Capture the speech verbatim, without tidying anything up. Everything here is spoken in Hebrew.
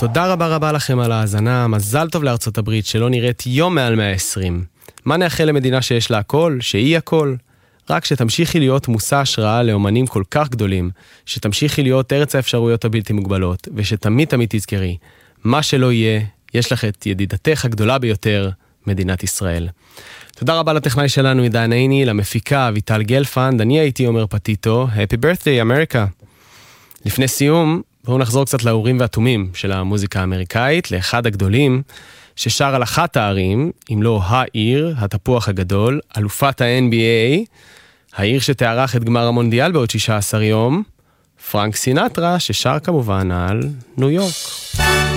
תודה רבה רבה לכם על ההאזנה, מזל טוב לארצות הברית שלא נראית יום מעל מאה ועשרים. מה נאחל למדינה שיש לה הכל, שהיא הכל? רק שתמשיכי להיות מושא השראה לאומנים כל כך גדולים, שתמשיכי להיות ארץ האפשרויות הבלתי מוגבלות, ושתמיד תמיד תזכרי, מה שלא יהיה, יש לך את ידידתך הגדולה ביותר, מדינת ישראל. תודה רבה לטכנאי שלנו עידן עיני, למפיקה ויטל גלפנד, אני הייתי עומר פטיטו, Happy Birthday אמריקה. לפני סיום, בואו נחזור קצת לאורים והתומים של המוזיקה האמריקאית, לאחד הגדולים, ששר על אחת הערים, אם לא העיר, התפוח הגדול, אלופת ה-אן בי איי, העיר שתארח את גמר המונדיאל בעוד שישה עשר יום, פרנק סינטרה, ששר כמובן על ניו יורק.